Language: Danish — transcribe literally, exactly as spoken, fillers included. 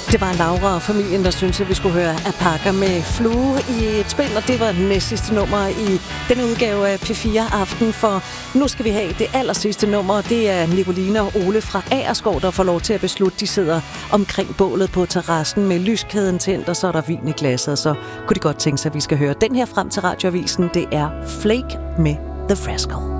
Det var Laura og familien, der syntes, at vi skulle høre Alpaca med Flue i et spil, og det var den næst sidste nummer i denne udgave af P fire Aften, for nu skal vi have det aller sidste nummer. Det er Nicoline og Ole fra Agerskov, der får lov til at beslutte. De sidder omkring bålet på terrassen med lyskæden tændt, og så er der vin i glasset, og så kunne de godt tænke sig, at vi skal høre den her frem til radioavisen. Det er Flake med The Rascal.